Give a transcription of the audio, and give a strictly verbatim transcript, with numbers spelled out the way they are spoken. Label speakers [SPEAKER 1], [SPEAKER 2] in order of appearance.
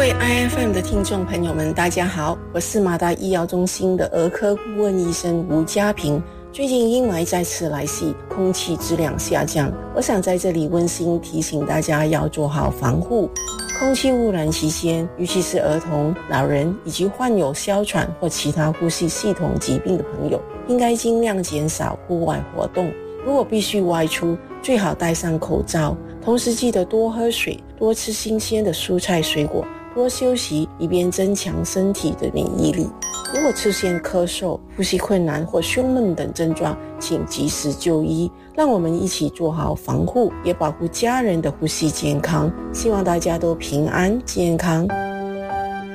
[SPEAKER 1] 位 I F M 的听众朋友们大家好，我是马大医药中心的儿科顾问医生吴家平。最近阴霾再次来袭，空气质量下降，我想在这里温馨提醒大家要做好防护。空气污染期间，尤其是儿童、老人以及患有哮喘或其他呼吸系统疾病的朋友，应该尽量减少户外活动。如果必须外出，最好戴上口罩，同时记得多喝水，多吃新鲜的蔬菜水果，多休息，以便增强身体的免疫力。如果出现咳嗽、呼吸困难或胸闷等症状，请及时就医。让我们一起做好防护，也保护家人的呼吸健康。希望大家都平安健康。